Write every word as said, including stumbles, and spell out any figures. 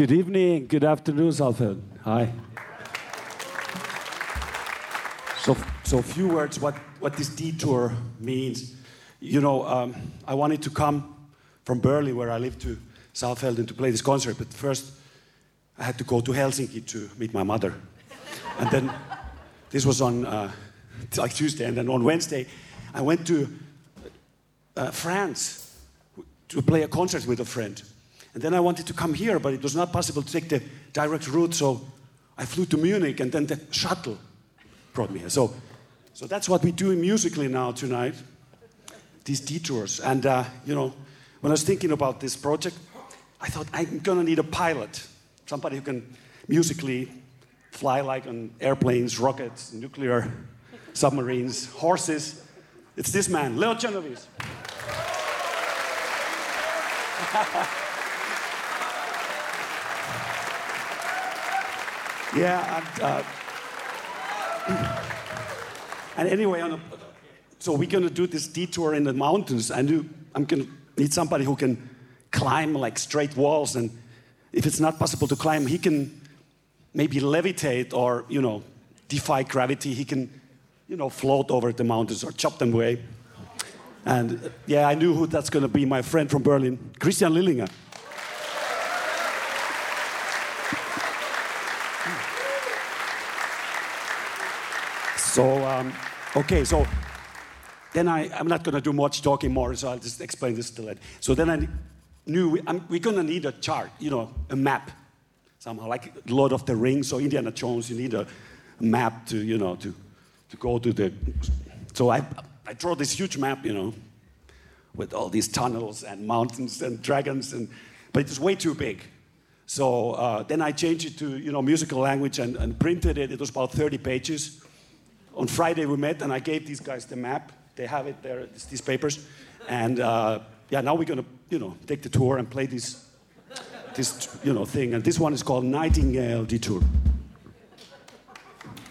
Good evening, good afternoon, Salfeld. Hi. So, so a few words what, what this detour means. You know, um, I wanted to come from Berlin, where I live, to Salfelden to play this concert, but first I had to go to Helsinki to meet my mother. And then, this was on uh, like Tuesday, and then on Wednesday, I went to uh, France to play a concert with a friend. And then I wanted to come here, but it was not possible to take the direct route, so I flew to Munich, and then the shuttle brought me here. So, so that's what we do musically now tonight, these detours. And, uh, you know, when I was thinking about this project, I thought I'm gonna need a pilot, somebody who can musically fly like on airplanes, rockets, nuclear submarines, horses. It's this man, Leo Genovese. Yeah, and, uh, and anyway, on a, so we're gonna do this detour in the mountains, and you, I'm gonna need somebody who can climb like straight walls, and if it's not possible to climb, he can maybe levitate or, you know, defy gravity. He can, you know, float over the mountains or chop them away. And uh, yeah, I knew who that's gonna be, my friend from Berlin, Christian Lillinger. So, um, okay, so then I, I'm not going to do much talking more, so I'll just explain this to it. So then I knew we, I'm, we're going to need a chart, you know, a map somehow, like Lord of the Rings or Indiana Jones. You need a, a map to, you know, to, to go to the... So I, I draw this huge map, you know, with all these tunnels and mountains and dragons, and, but it was way too big. So uh, then I changed it to, you know, musical language and, and printed it. It was about thirty pages. On Friday we met, and I gave these guys the map. They have it there, it's these papers. And uh, yeah, now we're gonna, you know, take the tour and play this, this, you know, thing. And this one is called Nightingale Detour.